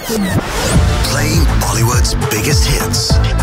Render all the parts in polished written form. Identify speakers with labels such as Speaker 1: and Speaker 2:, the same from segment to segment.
Speaker 1: Playing Bollywood's biggest hits.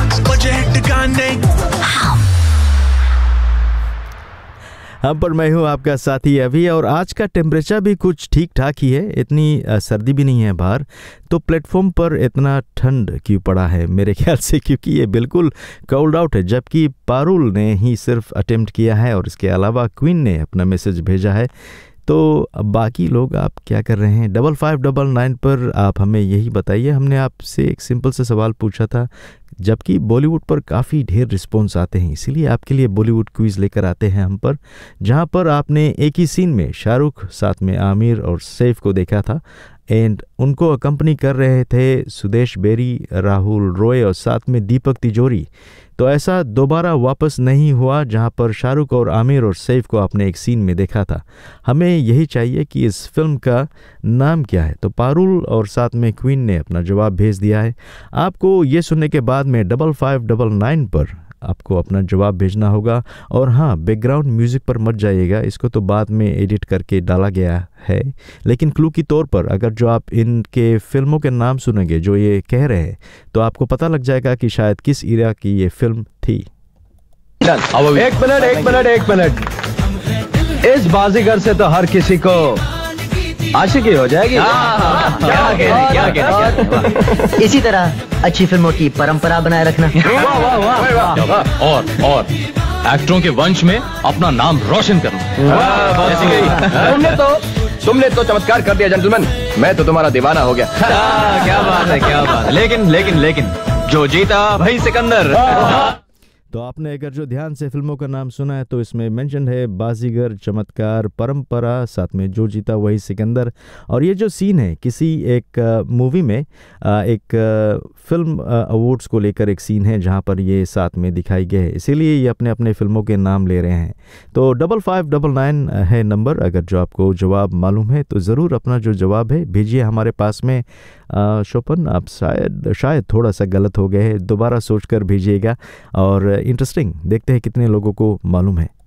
Speaker 2: हम पर मैं हूँ आपका साथी अभी, और आज का टेम्परेचर भी कुछ ठीक ठाक ही है। इतनी सर्दी भी नहीं है बाहर, तो प्लेटफॉर्म पर इतना ठंड क्यों पड़ा है मेरे ख्याल से, क्योंकि ये बिल्कुल कोल्ड आउट है। जबकि पारुल ने ही सिर्फ अटेम्प्ट किया है और इसके अलावा क्वीन ने अपना मैसेज भेजा है। तो अब बाकी लोग आप क्या कर रहे हैं? 5599 पर आप हमें यही बताइए। हमने आपसे एक सिंपल सा सवाल पूछा था, जबकि बॉलीवुड पर काफ़ी ढेर रिस्पॉन्स आते हैं, इसीलिए आपके लिए बॉलीवुड क्विज़ लेकर आते हैं हम पर, जहां पर आपने एक ही सीन में शाहरुख साथ में आमिर और सैफ को देखा था, एंड उनको अकम्पनी कर रहे थे सुदेश बेरी, राहुल रॉय और साथ में दीपक तिजोरी। तो ऐसा दोबारा वापस नहीं हुआ जहां पर शाहरुख और आमिर और सैफ को आपने एक सीन में देखा था। हमें यही चाहिए कि इस फिल्म का नाम क्या है। तो पारुल और साथ में क्वीन ने अपना जवाब भेज दिया है। आपको ये सुनने के बाद में 5599 पर आपको अपना जवाब भेजना होगा। और हाँ, बैकग्राउंड म्यूज़िक पर मत जाइएगा, इसको तो बाद में एडिट करके डाला गया है। लेकिन क्लू की तौर पर अगर जो आप इनके फिल्मों के नाम सुनेंगे जो ये कह रहे हैं, तो आपको पता लग जाएगा कि शायद किस ईरा की ये फिल्म थी।
Speaker 3: एक मिनट, इस बाजीगर से तो हर किसी को आशिकी हो जाएगी।
Speaker 4: इसी तरह अच्छी फिल्मों की परंपरा बनाए रखना।
Speaker 5: और एक्टरों के वंश में अपना नाम रोशन करना।
Speaker 3: तुमने तो चमत्कार कर दिया जेंटलमैन, मैं तो तुम्हारा दीवाना हो गया।
Speaker 5: क्या बात है, क्या बात है। लेकिन जो जीता वही सिकंदर।
Speaker 2: तो आपने अगर जो ध्यान से फिल्मों का नाम सुना है, तो इसमें मेंशन है बाजीगर, चमत्कार, परंपरा, साथ में जो जीता वही सिकंदर। और ये जो सीन है किसी एक मूवी में, एक फिल्म अवार्ड्स को लेकर एक सीन है जहां पर ये साथ में दिखाई गए है, इसीलिए ये अपने अपने फिल्मों के नाम ले रहे हैं। तो 5599 है नंबर। अगर जो आपको जवाब मालूम है तो ज़रूर अपना जो जवाब है भेजिए हमारे पास में। शोपन, आप शायद थोड़ा सा गलत हो गए हैं, दोबारा सोच कर भेजिएगा। और इंटरेस्टिंग, देखते हैं कितने लोगों को मालूम है।